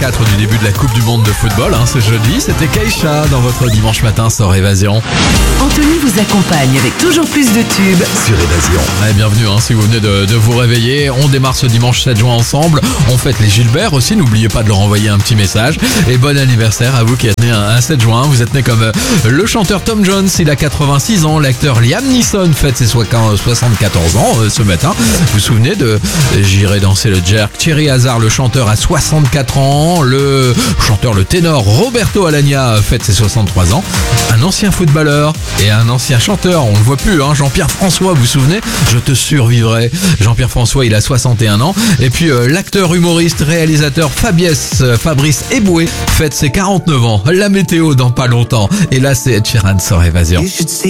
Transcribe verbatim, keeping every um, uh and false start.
quatre du début de la Coupe du Monde de football, hein, ce jeudi. C'était Keïcha dans votre dimanche matin sur Évasion. Anthony vous accompagne avec toujours plus de tubes Sur Évasion. Ouais, bienvenue hein, si vous venez de, de vous réveiller. On démarre ce dimanche sept juin ensemble. On fête les Gilbert aussi. N'oubliez pas de leur envoyer un petit message. Et bon anniversaire à vous qui êtes né un, un sept juin. Vous êtes né comme euh, le chanteur Tom Jones. Il a quatre-vingt-six ans. L'acteur Liam Neeson fête ses soixante-quatorze ans euh, ce matin. Vous vous souvenez de J'irai danser le jerk. Thierry Hazard, le chanteur, a soixante-quatre ans. Le chanteur, le ténor Roberto Alagna fête ses soixante-trois ans. Un ancien footballeur et un ancien chanteur, on le voit plus, hein, Jean-Pierre François, vous vous souvenez ? Je te survivrai. Jean-Pierre François, il a soixante et un ans. Et puis euh, l'acteur, humoriste, réalisateur Fabiès, euh, Fabrice Eboué fête ses quarante-neuf ans. La météo dans pas longtemps. Et là, c'est Ed Sheeran sur Évasion.